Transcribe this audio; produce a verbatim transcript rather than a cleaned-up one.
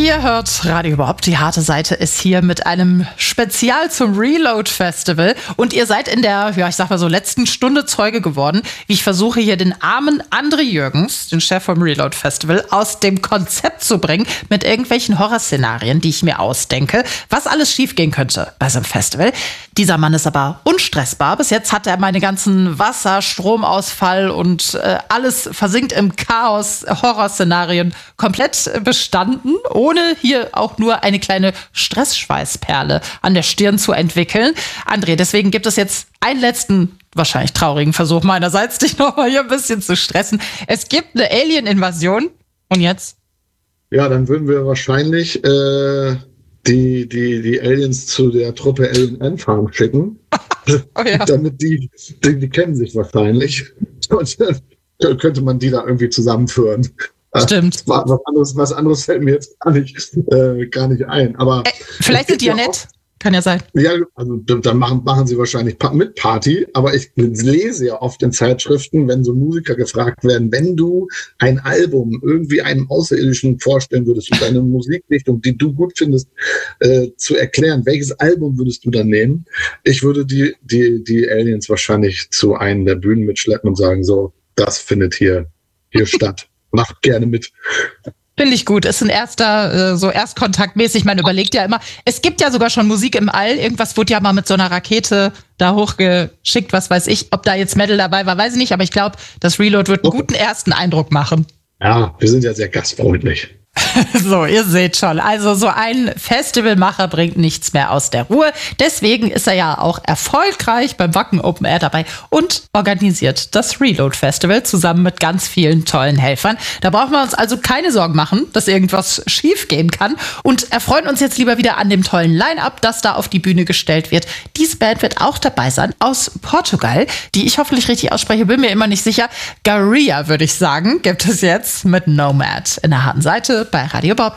Ihr hört Radio Bob, die harte Seite ist hier mit einem Spezial zum Reload Festival und ihr seid in der, ja ich sag mal so, letzten Stunde Zeuge geworden, wie ich versuche hier den armen André Jürgens, den Chef vom Reload Festival, aus dem Konzept zu bringen mit irgendwelchen Horrorszenarien, die ich mir ausdenke, was alles schiefgehen könnte bei so einem Festival. Dieser Mann ist aber unstressbar. Bis jetzt hat er meine ganzen Wasser-, Stromausfall und äh, alles versinkt im Chaos, Horrorszenarien komplett bestanden, ohne hier auch nur eine kleine Stressschweißperle an der Stirn zu entwickeln. André, deswegen gibt es jetzt einen letzten, wahrscheinlich traurigen Versuch meinerseits, dich noch mal hier ein bisschen zu stressen. Es gibt eine Alien-Invasion. Und jetzt? Ja, dann würden wir wahrscheinlich äh, die, die, die Aliens zu der Truppe Alien Ant Farm schicken. Oh ja. Damit die, die, die kennen sich wahrscheinlich. Und dann könnte man die da irgendwie zusammenführen. Stimmt. Was anderes, was anderes fällt mir jetzt gar nicht, äh, gar nicht ein. Aber äh, vielleicht sind die ja nett. Kann ja sein. Ja, also dann machen, machen sie wahrscheinlich mit Party, aber ich lese ja oft in Zeitschriften, wenn so Musiker gefragt werden, wenn du ein Album irgendwie einem Außerirdischen vorstellen würdest und eine Musikrichtung, die du gut findest, äh, zu erklären, welches Album würdest du dann nehmen? Ich würde die, die, die Aliens wahrscheinlich zu einem der Bühnen mitschleppen und sagen, so, das findet hier, hier statt. Macht gerne mit. Finde ich gut. Ist ein erster, äh, so erstkontaktmäßig. Man überlegt ja immer, es gibt ja sogar schon Musik im All. Irgendwas wurde ja mal mit so einer Rakete da hochgeschickt, was weiß ich. Ob da jetzt Metal dabei war, weiß ich nicht. Aber ich glaube, das Reload wird einen guten ersten Eindruck machen. Ja, wir sind ja sehr gastfreundlich. So, ihr seht schon. Also so ein Festivalmacher bringt nichts mehr aus der Ruhe. Deswegen ist er ja auch erfolgreich beim Wacken Open Air dabei und organisiert das Reload Festival zusammen mit ganz vielen tollen Helfern. Da brauchen wir uns also keine Sorgen machen, dass irgendwas schief gehen kann. Und erfreuen uns jetzt lieber wieder an dem tollen Line-Up, das da auf die Bühne gestellt wird. Diese Band wird auch dabei sein aus Portugal, die ich hoffentlich richtig ausspreche, bin mir immer nicht sicher. Garia, würde ich sagen, gibt es jetzt mit Nomad in der harten Seite bei Radio Bob.